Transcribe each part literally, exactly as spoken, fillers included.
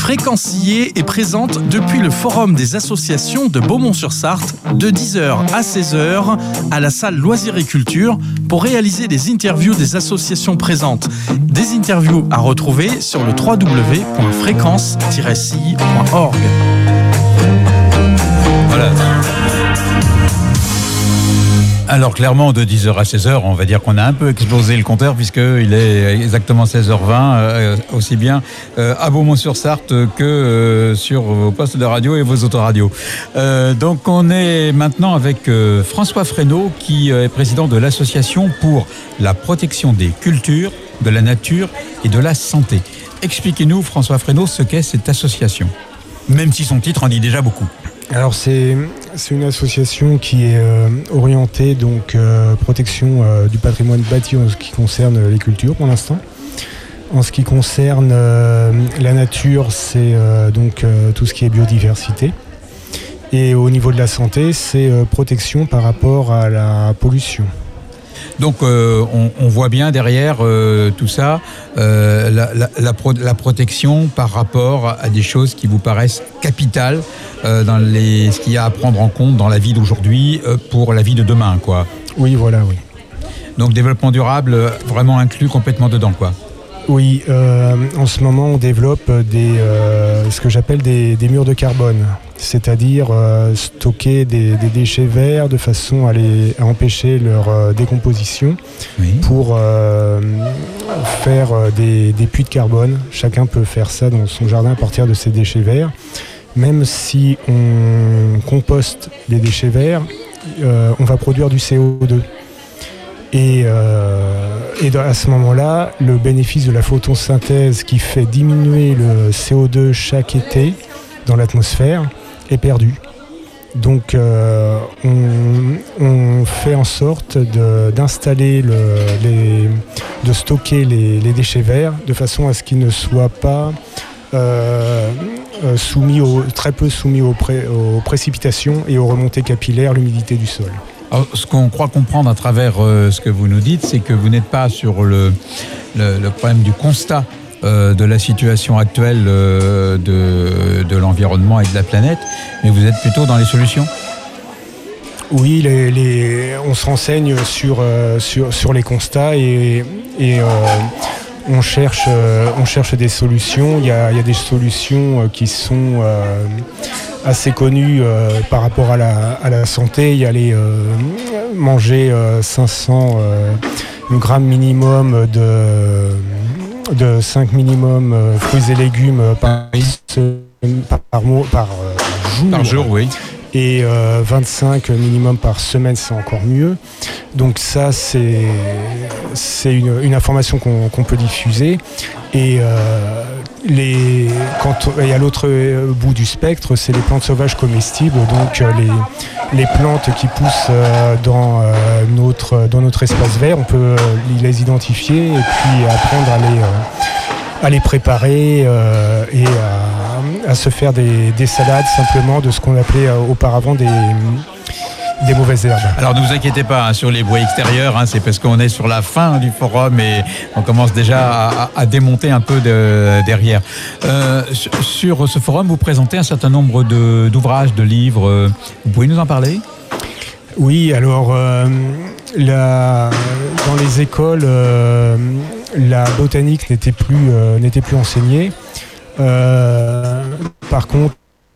Fréquencier est présente depuis le Forum des associations de Beaumont-sur-Sarthe de dix heures à seize heures à la salle Loisirs et Culture pour réaliser des interviews des associations présentes. Des interviews à retrouver sur le w w w point fréquence tiret c i point org. Voilà. Alors clairement, de dix heures à seize heures, on va dire qu'on a un peu explosé le compteur puisqu'il est exactement seize heures vingt, euh, aussi bien euh, à Beaumont-sur-Sarthe que euh, sur vos postes de radio et vos autoradios. Euh, donc on est maintenant avec euh, François Fresneau qui est président de l'association pour la protection des cultures, de la nature et de la santé. Expliquez-nous, François Fresneau, ce qu'est cette association, même si son titre en dit déjà beaucoup. Alors c'est, c'est une association qui est euh, orientée donc euh, protection euh, du patrimoine bâti en ce qui concerne les cultures pour l'instant. En ce qui concerne euh, la nature, c'est euh, donc euh, tout ce qui est biodiversité. Et au niveau de la santé, c'est euh, protection par rapport à la pollution. Donc euh, on, on voit bien derrière euh, tout ça euh, la, la, la, pro, la protection par rapport à des choses qui vous paraissent capitales euh, dans les, ce qu'il y a à prendre en compte dans la vie d'aujourd'hui euh, pour la vie de demain, quoi. Oui, voilà, oui. Donc développement durable vraiment inclus complètement dedans, quoi. Oui, euh, en ce moment on développe des, euh, ce que j'appelle des, des murs de carbone, c'est-à-dire euh, stocker des, des déchets verts de façon à, les, à empêcher leur euh, décomposition, oui, pour euh, faire des, des puits de carbone. Chacun peut faire ça dans son jardin à partir de ses déchets verts. Même si on composte les déchets verts, euh, on va produire du C O deux. Et, euh, et à ce moment-là, le bénéfice de la photosynthèse qui fait diminuer le C O deux chaque été dans l'atmosphère est perdu. Donc euh, on, on fait en sorte de, d'installer, le, les, de stocker les, les déchets verts de façon à ce qu'ils ne soient pas euh, soumis au, très peu soumis aux, pré, aux précipitations et aux remontées capillaires, l'humidité du sol. Alors, ce qu'on croit comprendre à travers euh, ce que vous nous dites, c'est que vous n'êtes pas sur le, le, le problème du constat euh, de la situation actuelle euh, de, de l'environnement et de la planète, mais vous êtes plutôt dans les solutions. Oui, les, les, on se renseigne sur, euh, sur, sur les constats et, et euh, on, cherche, euh, on cherche des solutions. Il y a, il y a des solutions qui sont Euh, assez connu euh, par rapport à la, à la santé. Il y a les euh, manger euh, cinq cents euh, grammes minimum de, de cinq minimum euh, fruits et légumes par, par, par, par euh, jour. Par jour, oui. Et euh, vingt-cinq minimum par semaine, c'est encore mieux. Donc ça, c'est, c'est une, une information qu'on, qu'on peut diffuser. Et euh, les, quand, et à l'autre bout du spectre, c'est les plantes sauvages comestibles, donc euh, les, les plantes qui poussent euh, dans, euh, notre, dans notre espace vert, on peut euh, les identifier et puis apprendre à les, euh, à les préparer euh, et à, à se faire des, des salades simplement de ce qu'on appelait euh, auparavant des... des mauvaises herbes. Alors ne vous inquiétez pas hein, sur les bruits extérieurs, hein, c'est parce qu'on est sur la fin du forum et on commence déjà à, à démonter un peu de, derrière. Euh, sur ce forum, vous présentez un certain nombre de, d'ouvrages, de livres. Vous pouvez nous en parler ? Oui, alors euh, la, dans les écoles, euh, la botanique n'était plus, euh, n'était plus enseignée. Euh, par contre,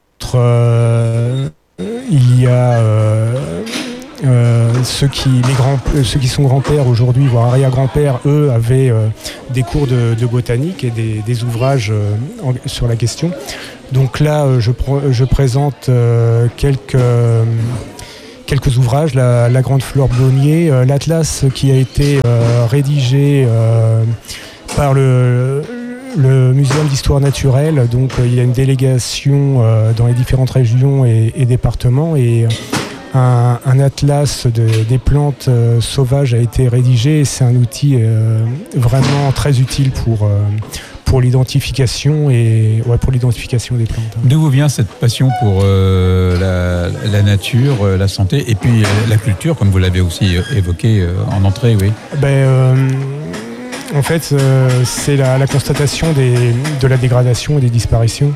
euh, il y a euh, euh, ceux, qui, les grands, ceux qui sont grands-pères aujourd'hui, voire arrière-grands-pères, eux avaient euh, des cours de, de botanique et des, des ouvrages euh, en, sur la question. Donc là, euh, je, je présente euh, quelques, euh, quelques ouvrages, la, la Grande Flore Blonnier, euh, l'atlas qui a été euh, rédigé euh, par le... le Muséum d'histoire naturelle, donc euh, il y a une délégation euh, dans les différentes régions et, et départements et un, un atlas de, des plantes euh, sauvages a été rédigé et c'est un outil euh, vraiment très utile pour, euh, pour l'identification et ouais, pour l'identification des plantes. D'où vous vient cette passion pour euh, la, la nature, euh, la santé et puis euh, la culture, comme vous l'avez aussi euh, évoqué euh, en entrée, oui. Ben, euh, En fait, euh, c'est la, la constatation des, de la dégradation et des disparitions.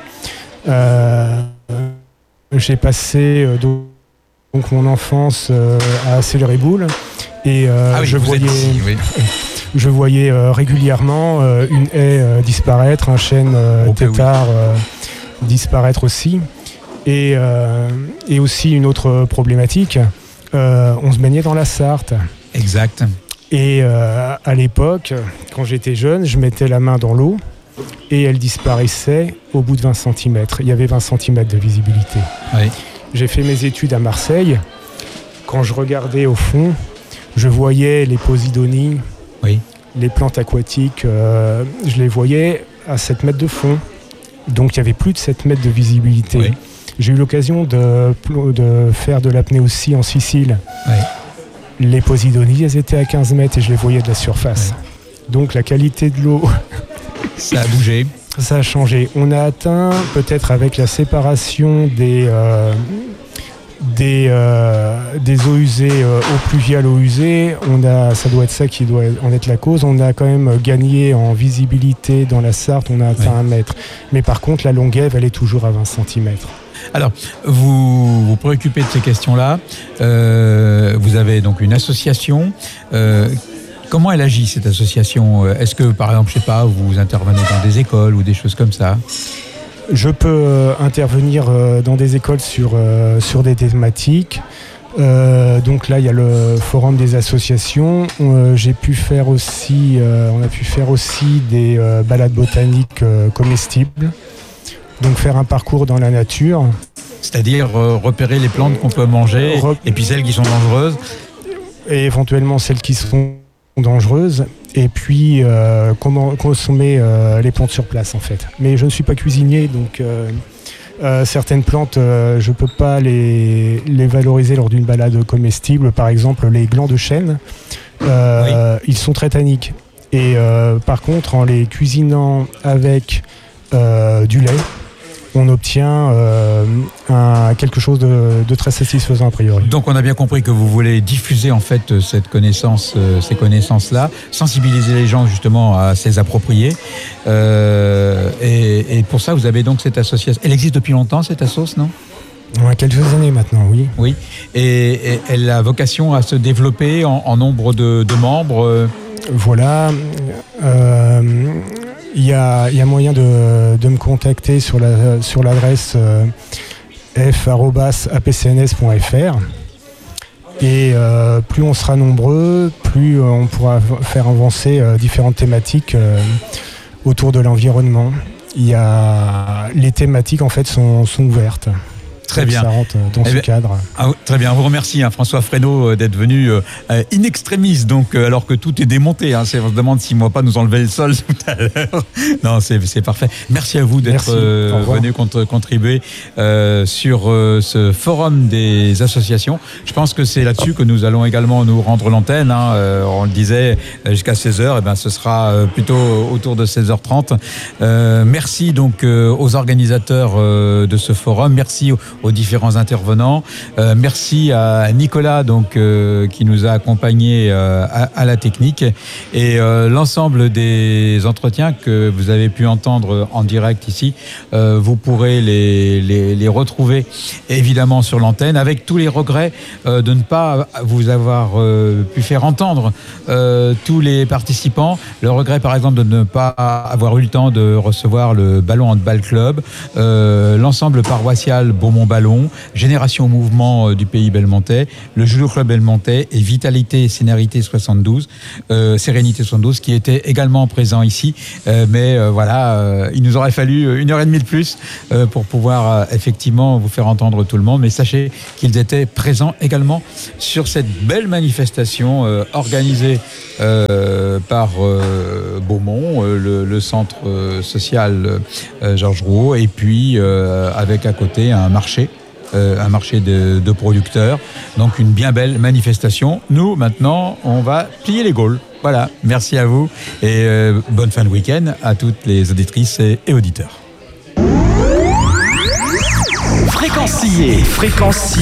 Euh, j'ai passé euh, donc mon enfance euh, à Céléré-Boule et euh, ah oui, je, voyais, ici, oui. je voyais euh, régulièrement euh, une haie euh, disparaître, un chêne euh, okay, tétard oui. euh, disparaître aussi. Et, euh, et aussi une autre problématique, euh, on se baignait dans la Sarthe. Exact. Et euh, à l'époque, quand j'étais jeune, je mettais la main dans l'eau et elle disparaissait au bout de vingt centimètres. Il y avait vingt centimètres de visibilité. Oui. J'ai fait mes études à Marseille. Quand je regardais au fond, je voyais les posidonies, oui. les plantes aquatiques, euh, je les voyais à sept mètres de fond. Donc il y avait plus de sept mètres de visibilité. Oui. J'ai eu l'occasion de, de faire de l'apnée aussi en Sicile. Oui. Les posidonies, elles étaient à quinze mètres et je les voyais de la surface. Oui. Donc la qualité de l'eau... Ça a bougé. Ça a changé. On a atteint, peut-être avec la séparation des, euh, des, euh, des eaux usées, euh, eaux pluviales, eaux usées, on a, ça doit être ça qui doit en être la cause. On a quand même gagné en visibilité dans la Sarthe, on a atteint oui. un mètre. Mais par contre, la longueur, elle est toujours à vingt centimètres. Alors, vous vous préoccupez de ces questions-là. Euh, vous avez donc une association. Euh, comment elle agit, cette association ? Est-ce que, par exemple, je ne sais pas, vous intervenez dans des écoles ou des choses comme ça ? Je peux euh, intervenir euh, dans des écoles sur, euh, sur des thématiques. Euh, donc là, il y a le forum des associations. Euh, j'ai pu faire aussi, euh, on a pu faire aussi des euh, balades botaniques euh, comestibles. Donc faire un parcours dans la nature. C'est-à-dire euh, repérer les plantes qu'on peut manger Re- et puis celles qui sont dangereuses. Et éventuellement celles qui sont dangereuses. Et puis euh, comment consommer euh, les plantes sur place en fait. Mais je ne suis pas cuisinier, donc euh, euh, certaines plantes, euh, je ne peux pas les, les valoriser lors d'une balade comestible. Par exemple, les glands de chêne, euh, oui. ils sont très tanniques. Et euh, par contre, en les cuisinant avec euh, du lait, on obtient euh, un, quelque chose de, de très satisfaisant a priori. Donc on a bien compris que vous voulez diffuser en fait cette connaissance, euh, ces connaissances-là, sensibiliser les gens justement à ces appropriés. Euh, et, et pour ça, vous avez donc cette association. Elle existe depuis longtemps, cette assoce, non ? Ouais, quelques années maintenant, oui. Oui. Et, et elle a vocation à se développer en, en nombre de, de membres. Voilà. Euh, Il y a, y a moyen de, de me contacter sur, la, sur l'adresse euh, f arobase a p c n s point f r et euh, plus on sera nombreux, plus on pourra faire avancer euh, différentes thématiques euh, autour de l'environnement. Il y a, les thématiques en fait sont, sont ouvertes. Très bien. Ça rentre dans eh ce bien, cadre. Ah, très bien, on vous remercie hein, François Fresneau d'être venu euh, in extremis, donc euh, alors que tout est démonté. Hein, c'est, on se demande s'il ne va pas nous enlever le sol tout à l'heure. Non, c'est, c'est parfait. Merci à vous d'être euh, venu contre, contribuer euh, sur euh, ce forum des associations. Je pense que c'est là-dessus que nous allons également nous rendre l'antenne. Hein. Euh, on le disait jusqu'à seize heures, et ben, ce sera euh, plutôt autour de seize heures trente. Euh, merci donc euh, aux organisateurs euh, de ce forum. Merci aux aux différents intervenants. Euh, merci à Nicolas donc, euh, qui nous a accompagnés euh, à, à la technique. Et euh, l'ensemble des entretiens que vous avez pu entendre en direct ici, euh, vous pourrez les, les, les retrouver évidemment sur l'antenne, avec tous les regrets euh, de ne pas vous avoir euh, pu faire entendre euh, tous les participants. Le regret par exemple de ne pas avoir eu le temps de recevoir le Ballon Handball Club, euh, l'ensemble paroissial Beaumont Ballon, Génération Mouvement du Pays Belmontais, le Judo Club Belmontais et Vitalité et Sérénité soixante-douze, euh, Sérénité soixante-douze qui étaient également présents ici. Euh, mais euh, voilà, euh, il nous aurait fallu une heure et demie de plus euh, pour pouvoir euh, effectivement vous faire entendre tout le monde. Mais sachez qu'ils étaient présents également sur cette belle manifestation euh, organisée euh, par euh, Beaumont, euh, le, le centre euh, social euh, Georges Rouault, et puis euh, avec à côté un marché. Euh, un marché de, de producteurs, donc une bien belle manifestation. Nous maintenant on va plier les Gaules. Voilà, merci à vous et euh, bonne fin de week-end à toutes les auditrices et, et auditeurs. Fréquencier, fréquencier.